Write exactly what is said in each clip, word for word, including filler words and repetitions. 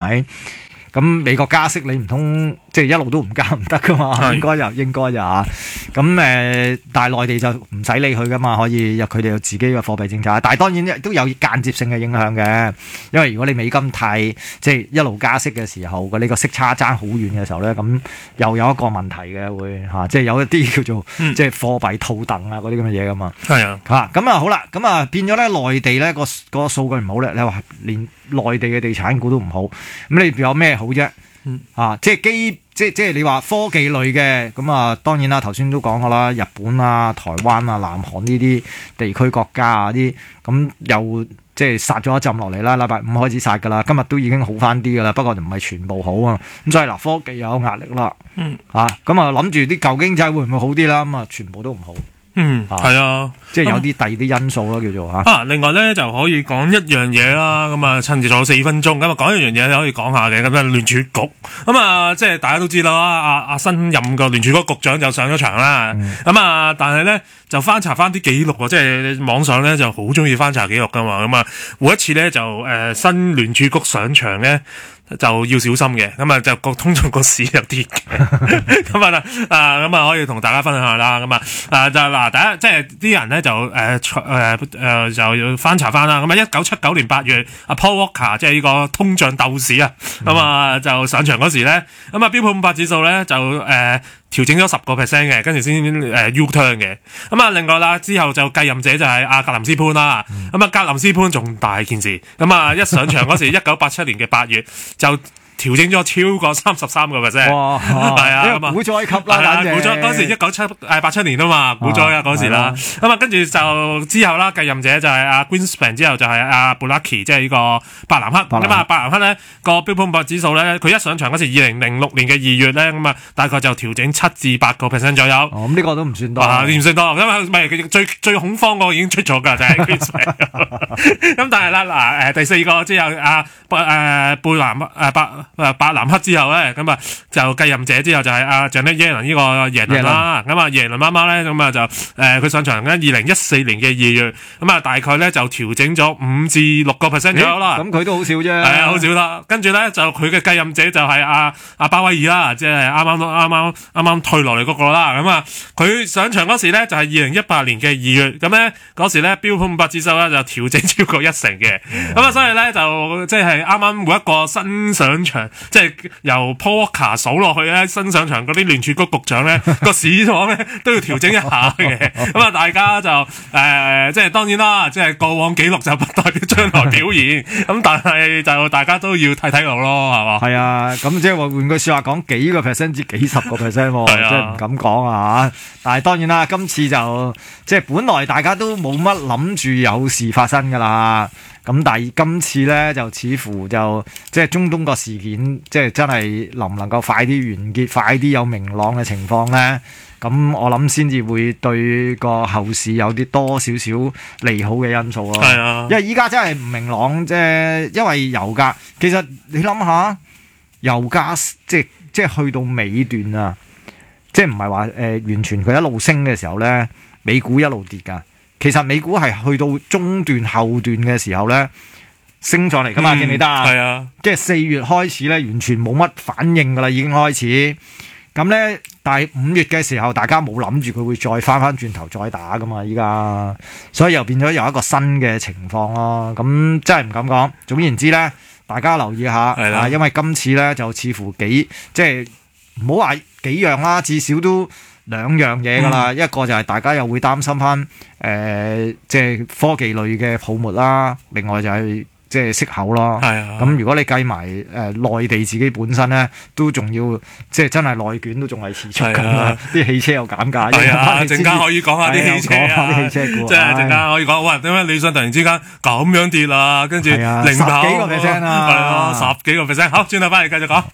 咪？咁美國加息你唔通即係一路都唔加唔得噶嘛？應該又應該就嚇。咁誒，但係內地就唔使理佢噶嘛，可以有佢哋有自己嘅貨幣政策。但係當然都有間接性嘅影響嘅，因為如果你美金太即係一路加息嘅時候，呢個息差爭好遠嘅時候咧，咁又有一個問題嘅會嚇，即係有一啲叫做、嗯、即係貨幣套戥啊嗰啲咁嘅嘢噶嘛。係啊，嚇咁啊好啦，咁啊變咗咧內地咧個個數據唔好咧，你話連內地嘅地產股都唔好，咁你有咩好啫？嗯、啊，即係基，即係即係你話科技類嘅，咁啊，當然啦，頭先都講過啦，日本啊、台灣啊、南韓呢啲地區國家啊啲，咁又即係殺咗一陣落嚟啦，禮拜五開始殺噶啦，今日都已經好翻啲噶啦，不過就唔係全部好啊，咁所以嗱，科技又有壓力啦，嗯，啊，咁啊諗住啲舊經濟會唔會好啲啦？咁啊，全部都唔好。 嗯，係啊， 即係有啲第二啲因素啦，叫做嚇。 啊，另外咧就可以講一樣嘢啦，咁啊趁住仲有四分鐘，咁啊講一樣嘢你可以講下嘅，咁啊聯儲局，咁啊即係大家都知道啦，阿阿新任個聯儲局局長就上咗場啦，咁啊、嗯、但係咧就翻查翻啲記錄喎，即係網上咧就好中意翻查記錄噶嘛，咁啊每一次咧就誒、呃、新聯儲局上場咧。就要小心嘅，咁啊就個通常個市有跌嘅，咁啊啊咁啊可以同大家分享下啦，咁啊啊就嗱第一即係啲人咧就誒誒誒就要翻查翻啦，咁啊一九七九年八月阿 Paul Volcker 即係呢個通脹鬥士啊，咁啊、嗯、就上場嗰時咧，咁啊標普五百指數咧就誒。呃調整咗十個 percent 嘅，跟住先誒 U turn 嘅。咁啊，另外啦，之後就繼任者就係阿格林斯潘啦。咁啊，格林斯潘仲大件事。咁啊，一上場嗰時，一九八七年嘅八月就調整咗超過三十三個 percent。哇！係啊，咁啊，股災級啦，係啊，股災嗰時一九七誒八七年啊嘛，股災啊嗰時啦。咁啊，跟住就之後啦，繼任者就係阿 Greenspan， 之後就係阿布拉奇，即係呢個伯南克。咁啊，伯南克咧個標普五百指數咧，佢一上場嗰時二零零六年嘅二月咧，咁啊大概就調整七至八個 percent 左右。 哦，咁呢個都唔算多。 啊，唔算多。咁啊，唔係最最恐慌嗰個已經出咗㗎，就係 Greenspan。咁但係啦，嗱誒第四個即係阿誒貝南誒伯。誒伯南克之後咧，咁啊就繼任者之後就係阿 Janet Yellen 呢個耶倫啦，咁啊耶倫媽媽咧，咁啊就誒佢、呃、上場咧二零一四年嘅二月，咁啊大概咧就調整咗五至六個 percent 左右啦。咁佢都好少啫。係啊，好少啦。跟住咧就佢嘅繼任者就係阿阿鮑威爾啦，即係啱啱啱啱啱啱退落嚟嗰個啦。咁啊佢上場嗰時咧就係二零一八年嘅二月，咁咧嗰時咧標普五百指數咧就調整超過一成嘅。咁啊、嗯、所以咧就即係啱啱每一個新上場。即係由 Paul Volcker 數落去咧，新上場嗰啲聯儲局局長咧，個市況咧都要調整一下嘅。咁啊，大家就誒、呃，即係當然啦，即係過往紀錄就不代表將來表現。咁但係就大家都要睇睇路咯，係嘛？係啊，咁即係話換句説話講，幾個 percent 至幾十個 percent， 即係唔敢講啊。但係當然啦，今次就即係本來大家都冇乜諗住有事發生㗎啦。咁但係今次咧就似乎就即係中東個事件，即係真係能唔能夠快啲完結，快啲有明朗嘅情況咧？咁我諗先至會對個後市有啲多少少利好嘅因素咯。係啊，因為依家真係唔明朗，即係因為油價其實你諗下，油價即係即係去到尾段啊，即係唔係話誒完全佢一路升嘅時候咧，美股一路跌㗎。其實美股係去到中段後段嘅時候咧，升上嚟噶嘛，記唔記得啊？係啊，即係四月開始咧，完全冇乜反應噶啦，已經開始。咁咧，但係五月嘅時候，大家冇諗住佢會再翻翻轉頭再打噶嘛，依家，所以又變咗有一個新嘅情況咯。咁真係唔敢講。總言之咧，大家留意下，係啦，因為今次咧就似乎幾即係唔好話幾樣啦，至少都。兩樣嘢㗎啦，嗯、一個就係大家又會擔心翻誒、呃，即係科技類嘅泡沫啦。另外就係即係息口咯。係啊。咁如果你計埋誒、呃、內地自己本身咧，都仲要即係真係內卷都仲係持續緊啦。啲、啊、汽車又減價。係啊，陣間可以講下啲汽車啊，啲汽車股。即係陣間可以講，哇！點解理想突然之間咁樣跌啊？跟住零頭十幾個 percent 啊，係啊，十幾個 percent。好，轉頭翻嚟繼續講。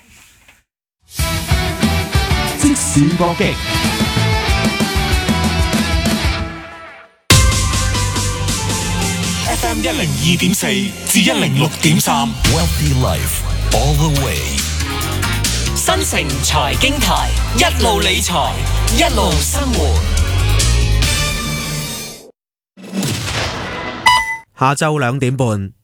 即時搏擊 F M 一零二點四至一零六點三 Wealthy Life All the Way 新城財經台一路理財一路生活。 下晝兩點半